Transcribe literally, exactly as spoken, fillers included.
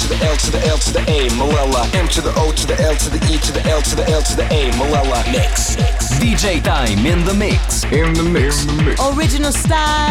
to the L to the L to the A, Malala. M to the O to the L to the E to the L to the L to the A, Malala. Mix. D J Time in the mix. In the mix. In the mix. Original style.